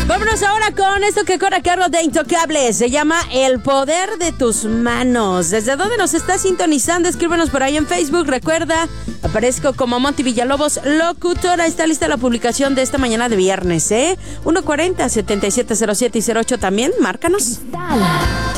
Vámonos ahora con esto que corre a cargo de Intocables. Se llama El Poder de Tus Manos. ¿Desde dónde nos estás sintonizando? Escríbenos por ahí en Facebook. Recuerda, aparezco como Monty Villalobos, locutora. Está lista la publicación de esta mañana de viernes, 140-7707 y 08 también. Márcanos.